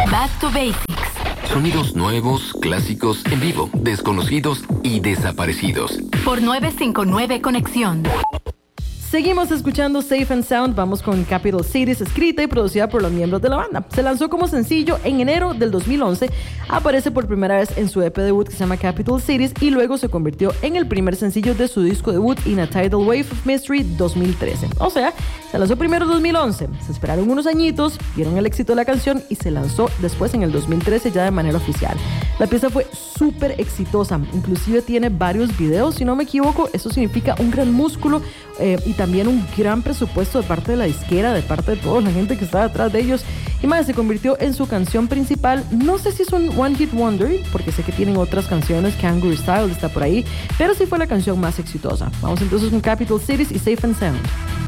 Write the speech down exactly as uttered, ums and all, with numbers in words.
Back to Basics. Sonidos nuevos, clásicos, en vivo, desconocidos y desaparecidos. Por nueve cinco nueve Conexión. Seguimos escuchando Safe and Sound. Vamos con Capital Cities, escrita y producida por los miembros de la banda. Se lanzó como sencillo en enero del dos mil once. Aparece por primera vez en su E P debut que se llama Capital Cities y luego se convirtió en el primer sencillo de su disco debut In a Tidal Wave of Mystery dos mil trece. O sea, se lanzó primero en dos mil once. Se esperaron unos añitos, vieron el éxito de la canción y se lanzó después en el dos mil trece ya de manera oficial. La pieza fue súper exitosa. Inclusive tiene varios videos, si no me equivoco. Eso significa un gran músculo eh, y también un gran presupuesto de parte de la disquera, de parte de toda la gente que está detrás de ellos. Y más, se convirtió en su canción principal. No sé si es un One Hit Wonder, porque sé que tienen otras canciones, Kangaroo Style está por ahí, pero sí fue la canción más exitosa. Vamos entonces con Capital Cities y Safe and Sound.